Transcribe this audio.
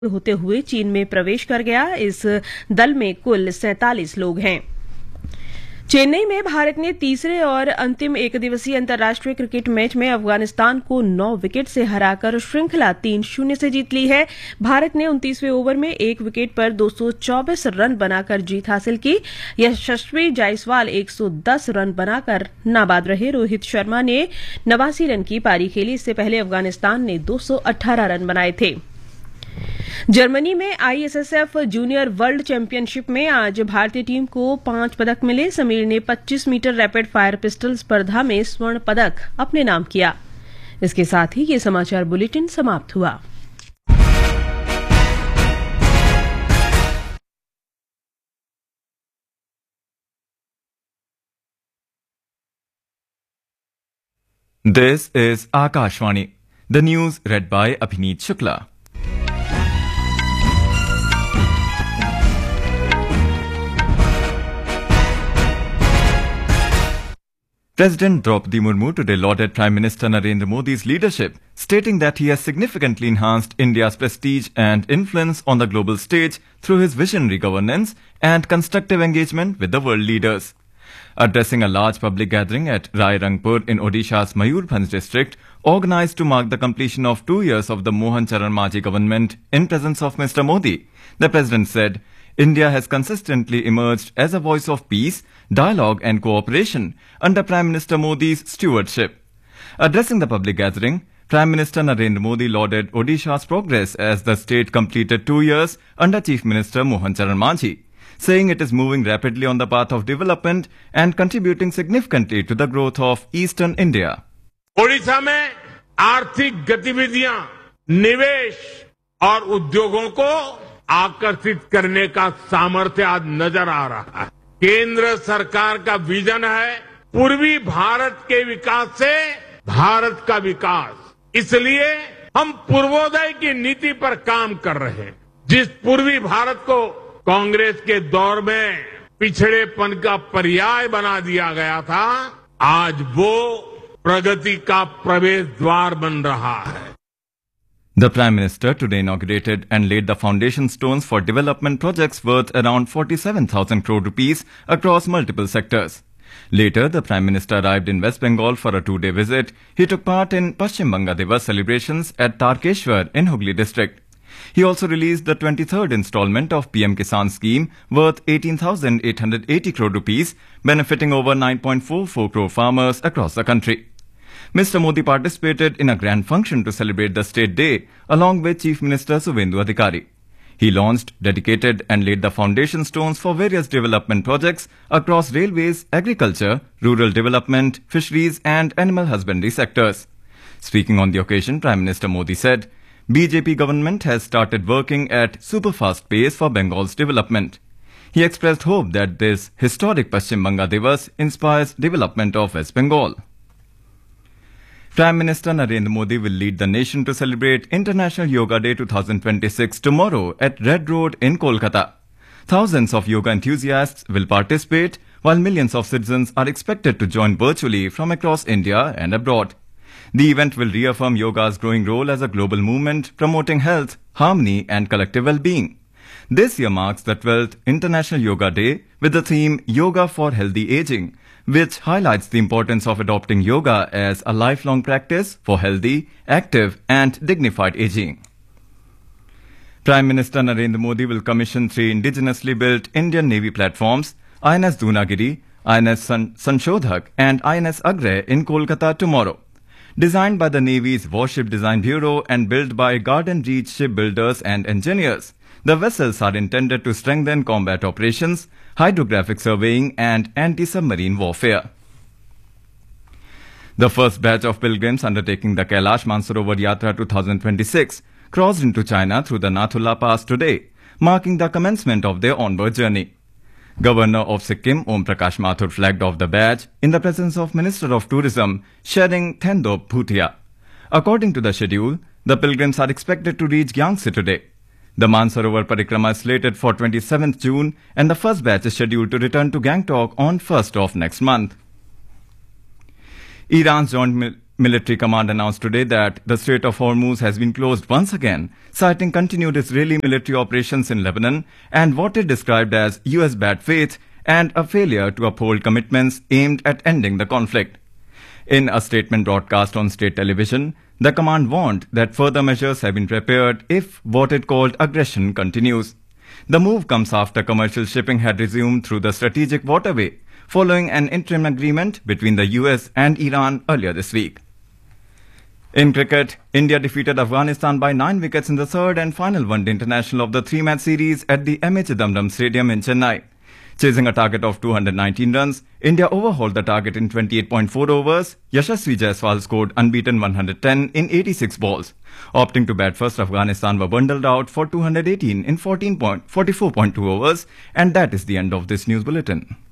होते हुए चीन में प्रवेश कर गया। इस दल में कुल 47 लोग हैं। चेन्नई में भारत ने तीसरे और अंतिम एकदिवसीय अंतर्राष्ट्रीय क्रिकेट मैच में अफगानिस्तान को 9 विकेट से हराकर श्रृंखला 3-0 से जीत ली है। भारत ने 29वें ओवर में 1 विकेट पर 224 रन बनाकर जीत हासिल की। यशस्वी जायसवाल 110 रन बनाकर नाबाद रहे। रोहित शर्मा ने 89 रन की पारी खेली। इससे पहले अफगानिस्तान ने 218 रन बनाए थे। जर्मनी में आईएसएसएफ जूनियर वर्ल्ड चैंपियनशिप में आज भारतीय टीम को 5 पदक मिले। समीर ने 25 मीटर रैपिड फायर पिस्टल स्पर्धा में स्वर्ण पदक अपने नाम किया। इसके साथ ही ये समाचार बुलेटिन समाप्त हुआ। This is Akashvani. The news read by Abhineet Shukla. President Draupadi Murmu today lauded Prime Minister Narendra Modi's leadership, stating that he has significantly enhanced India's prestige and influence on the global stage through his visionary governance and constructive engagement with the world leaders. Addressing a large public gathering at Rai Rangpur in Odisha's Mayurbhanj district, organized to mark the completion of 2 years of the Mohan Charan Majhi government in presence of Mr. Modi, the President said, India has consistently emerged as a voice of peace, dialogue and cooperation under Prime Minister Modi's stewardship. Addressing the public gathering, Prime Minister Narendra Modi lauded Odisha's progress as the state completed 2 years under Chief Minister Mohan Charan Majhi, saying it is moving rapidly on the path of development and contributing significantly to the growth of Eastern India. Odisha में आर्थिक गतिविधियां, निवेश और उद्योगों को आकर्षित करने का सामर्थ्य आज नजर आ रहा है। केंद्र सरकार का विजन है पूर्वी भारत के विकास से भारत का विकास। इसलिए हम पूर्वोदय की नीति पर काम कर रहे हैं। जिस पूर्वी भारत को कांग्रेस के दौर में पिछड़ेपन का पर्याय बना दिया गया था, आज वो प्रगति का प्रवेश द्वार बन रहा है। The Prime Minister today inaugurated and laid the foundation stones for development projects worth around 47,000 crore rupees across multiple sectors. Later, the Prime Minister arrived in West Bengal for a 2-day visit. He took part in Paschim Banga Divas celebrations at Tarkeshwar in Hooghly district. He also released the 23rd installment of PM Kisan scheme worth 18,880 crore rupees, benefiting over 9.44 crore farmers across the country. Mr. Modi participated in a grand function to celebrate the State Day along with Chief Minister Suvendu Adhikari. He launched, dedicated and laid the foundation stones for various development projects across railways, agriculture, rural development, fisheries and animal husbandry sectors. Speaking on the occasion, Prime Minister Modi said, BJP government has started working at super-fast pace for Bengal's development. He expressed hope that this historic Paschim Banga Divas inspires development of West Bengal. Prime Minister Narendra Modi will lead the nation to celebrate International Yoga Day 2026 tomorrow at Red Road in Kolkata. Thousands of yoga enthusiasts will participate, while millions of citizens are expected to join virtually from across India and abroad. The event will reaffirm yoga's growing role as a global movement promoting health, harmony and collective well-being. This year marks the 12th International Yoga Day with the theme Yoga for Healthy Aging, which highlights the importance of adopting yoga as a lifelong practice for healthy, active and dignified aging. Prime Minister Narendra Modi will commission 3 indigenously built Indian Navy platforms, INS Dunagiri, INS Sanshodhak and INS Agre in Kolkata tomorrow. Designed by the Navy's Warship Design Bureau and built by Garden Reach shipbuilders and engineers, the vessels are intended to strengthen combat operations, hydrographic surveying and anti-submarine warfare. The first batch of pilgrims undertaking the Kailash Mansarovar Yatra 2026 crossed into China through the Nathula Pass today, marking the commencement of their onward journey. Governor of Sikkim, Om Prakash Mathur, flagged off the batch in the presence of Minister of Tourism, Shering Thendop Bhutia. According to the schedule, the pilgrims are expected to reach Gyangsi today. The Mansarovar Parikrama is slated for 27th June and the first batch is scheduled to return to Gangtok on 1st of next month. Iran's joint military command announced today that the Strait of Hormuz has been closed once again, citing continued Israeli military operations in Lebanon and what it described as US bad faith and a failure to uphold commitments aimed at ending the conflict. In a statement broadcast on state television, the command warned that further measures have been prepared if what it called aggression continues. The move comes after commercial shipping had resumed through the strategic waterway, following an interim agreement between the US and Iran earlier this week. In cricket, India defeated Afghanistan by 9 wickets in the third and final one-day international of the three-match series at the M.A. Chidambaram Stadium in Chennai. Chasing a target of 219 runs, India overhauled the target in 28.4 overs. Yashasvi Jaiswal scored unbeaten 110 in 86 balls. Opting to bat first, Afghanistan were bundled out for 218 in 44.2 overs. And that is the end of this news bulletin.